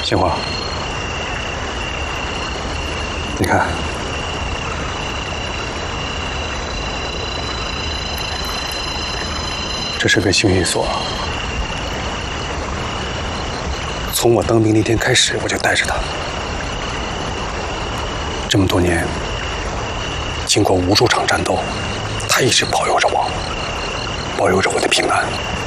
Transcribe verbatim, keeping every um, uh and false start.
杏花，你看，这是个幸运锁。从我当兵那天开始，我就带着它。这么多年，经过无数场战斗，它一直保佑着我，保佑着我的平安。